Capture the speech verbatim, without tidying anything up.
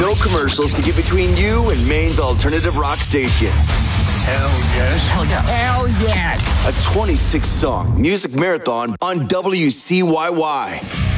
No commercials to get between you and Maine's alternative rock station. Hell yes. Hell yeah. Hell yes. A twenty-six song music marathon on W C Y Y.